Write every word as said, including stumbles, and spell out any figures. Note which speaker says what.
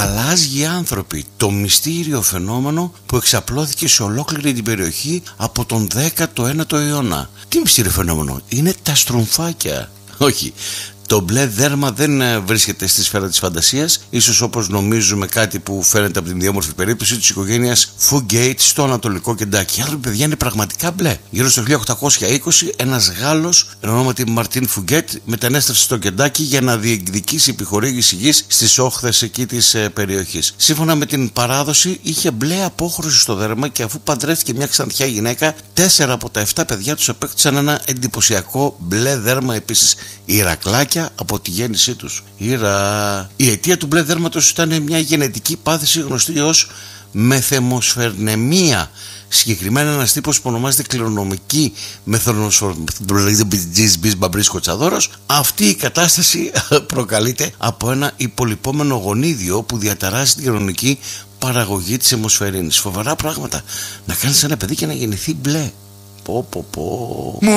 Speaker 1: γαλάζιοι άνθρωποι, το μυστήριο φαινόμενο που εξαπλώθηκε σε ολόκληρη την περιοχή από τον δέκατο ένατο αιώνα. Τι μυστήριο φαινόμενο? Είναι τα στρομφάκια. Όχι, το μπλε δέρμα δεν βρίσκεται στη σφαίρα της φαντασίας, ίσως όπως νομίζουμε κάτι που φαίνεται από την ιδιόμορφη περίπτωση της οικογένειας Φουγκέιτ στο Ανατολικό Κεντάκι. Οι άνθρωποι, παιδιά, είναι πραγματικά μπλε. Γύρω στο χίλια οκτακόσια είκοσι, ένας Γάλλος, ονόματι Μαρτίν Φουγκέτ, μετανέστευσε στο Κεντάκι για να διεκδικήσει επιχορήγηση γης στις όχθες εκεί της ε, περιοχής. Σύμφωνα με την παράδοση, είχε μπλε απόχρωση στο δέρμα και αφού παντρεύτηκε μια ξανθιά γυναίκα, τέσσερα από τα επτά παιδιά τους απέκτησαν ένα εντυπωσιακό μπλε δέρμα επίσης. Ηρακλάκια από τη γέννησή τους. Ήρα. Η αιτία του μπλε δέρματος ήταν μια γενετική πάθηση γνωστή ως μεθεμοσφαιρνεμία. Συγκεκριμένα ένας τύπος που ονομάζεται κληρονομική μεθεμοσφαιρνεμία. Αυτή η κατάσταση προκαλείται από ένα υπολοιπόμενο γονίδιο που διαταράσσει την κοινωνική παραγωγή της αιμοσφαιρίνης. Φοβερά πράγματα. Να κάνεις ένα παιδί και να γεννηθεί μπλε. Πω πω πω.